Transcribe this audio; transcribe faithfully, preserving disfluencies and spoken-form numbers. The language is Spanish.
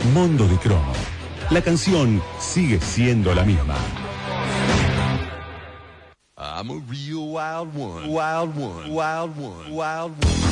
Mondo de Cromo. La canción sigue siendo la misma. I'm a real wild one, wild one, wild one, wild one.